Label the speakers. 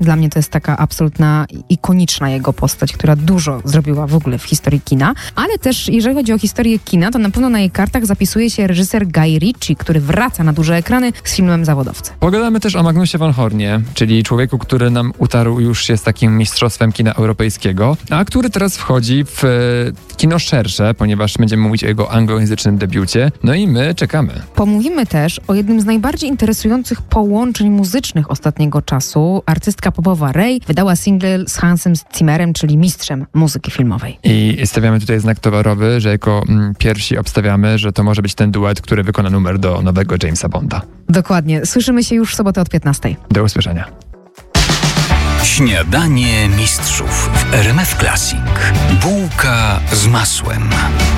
Speaker 1: Dla mnie to jest taka absolutna, ikoniczna jego postać, która dużo zrobiła w ogóle w historii kina. Ale też, jeżeli chodzi o historię kina, to na pewno na jej kartach zapisuje się reżyser Guy Ritchie, który wraca na duże ekrany z filmem Zawodowcy.
Speaker 2: Pogadamy też o Magnusie von Hornie, czyli człowieku, który nam utarł już się z takim mistrzostwem kina europejskiego, a który teraz wchodzi w kino szersze, ponieważ będziemy mówić o jego anglojęzycznym debiucie. No i my czekamy.
Speaker 1: Pomówimy też o jednym z najbardziej interesujących połączeń muzycznych ostatniego czasu. Artystka popowa Ray wydała single z Hansem Zimmerem, czyli mistrzem muzyki filmowej.
Speaker 2: I stawiamy tutaj znak towarowy, że jako pierwsi obstawiamy, że to może być ten duet, który wykona numer do nowego Jamesa Bonda.
Speaker 1: Dokładnie. Słyszymy się już w sobotę od 15:00.
Speaker 2: Do usłyszenia.
Speaker 3: Śniadanie mistrzów w RMF Classic. Bułka z masłem.